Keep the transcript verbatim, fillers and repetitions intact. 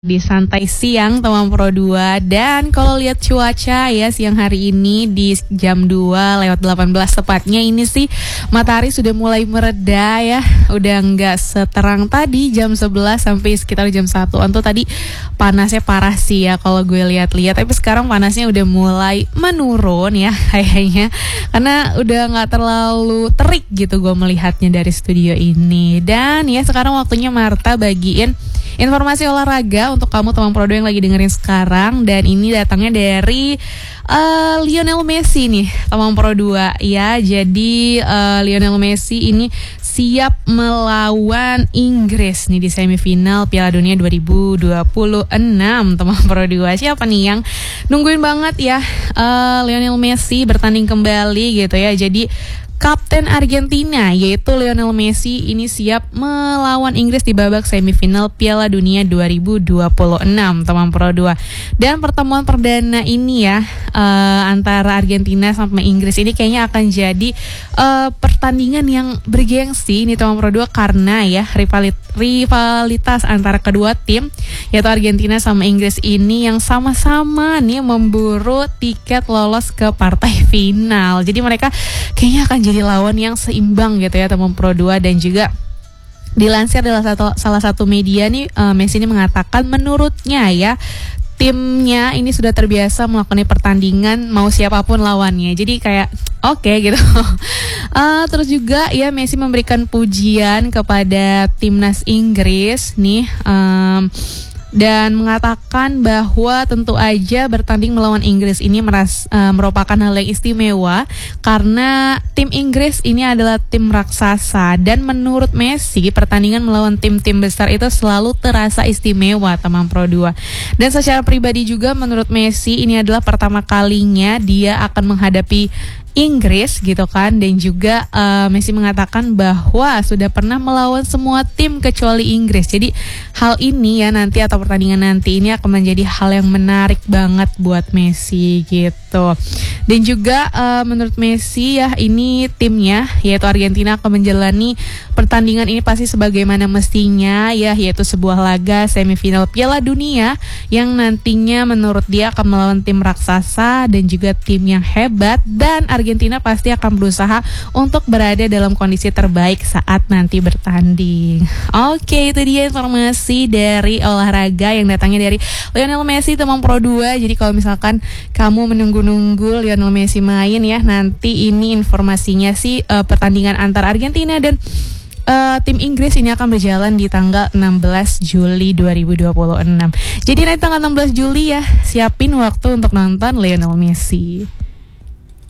Di santai siang teman Pro dua. Dan kalau lihat cuaca ya siang hari ini di jam dua lewat delapan belas tepatnya ini sih matahari sudah mulai mereda ya. Udah nggak seterang tadi jam sebelas sampai sekitar jam satu. Untuk tadi panasnya parah sih ya kalau gue lihat-lihat. Tapi sekarang panasnya udah mulai menurun ya kayaknya. Karena udah nggak terlalu terik gitu gue melihatnya dari studio ini. Dan ya sekarang waktunya Marta bagiin informasi olahraga untuk kamu teman Pro dua yang lagi dengerin sekarang. Dan ini datangnya dari uh, Lionel Messi nih teman Pro dua ya. Jadi uh, Lionel Messi ini siap melawan Inggris nih di semifinal Piala Dunia dua ribu dua puluh enam teman Pro dua. Siapa nih yang nungguin banget ya uh, Lionel Messi bertanding kembali gitu ya. Jadi Kapten Argentina yaitu Lionel Messi ini siap melawan Inggris di babak semifinal Piala Dunia dua ribu dua puluh enam teman Pro dua. Dan pertemuan perdana ini ya uh, antara Argentina sama Inggris ini kayaknya akan jadi uh, pertandingan yang bergengsi nih teman Pro dua. Karena ya rivalit, rivalitas antara kedua tim yaitu Argentina sama Inggris ini yang sama-sama nih memburu tiket lolos ke partai final. Jadi mereka kayaknya akan jadi lawan yang seimbang gitu ya teman Pro dua. Dan juga dilansir adalah satu, salah satu media nih uh, Messi ini mengatakan menurutnya ya timnya ini sudah terbiasa melakukan pertandingan mau siapapun lawannya. Jadi kayak oke okay, gitu. uh, terus juga ya Messi memberikan pujian kepada timnas Inggris nih um, dan mengatakan bahwa tentu aja bertanding melawan Inggris ini meras, uh, merupakan hal yang istimewa karena tim Inggris ini adalah tim raksasa. Dan menurut Messi pertandingan melawan tim-tim besar itu selalu terasa istimewa teman Pro dua. Dan secara pribadi juga menurut Messi ini adalah pertama kalinya dia akan menghadapi Inggris gitu kan. Dan juga uh, Messi mengatakan bahwa sudah pernah melawan semua tim kecuali Inggris. Jadi hal ini ya nanti atau pertandingan nanti ini akan menjadi hal yang menarik banget buat Messi gitu. Dan juga uh, menurut Messi ya ini timnya yaitu Argentina akan menjalani pertandingan ini pasti sebagaimana mestinya ya, yaitu sebuah laga semifinal Piala Dunia yang nantinya menurut dia akan melawan tim raksasa dan juga tim yang hebat. Dan Argentina pasti akan berusaha untuk berada dalam kondisi terbaik saat nanti bertanding. Oke, itu dia informasi dari olahraga yang datangnya dari Lionel Messi teman Pro dua. Jadi kalau misalkan kamu menunggu-nunggu Lionel Messi main ya, nanti ini informasinya sih uh, pertandingan antara Argentina dan Uh, tim Inggris ini akan berjalan di tanggal enam belas Juli dua ribu dua puluh enam. Jadi nanti tanggal enam belas Juli ya siapin waktu untuk nonton Lionel Messi.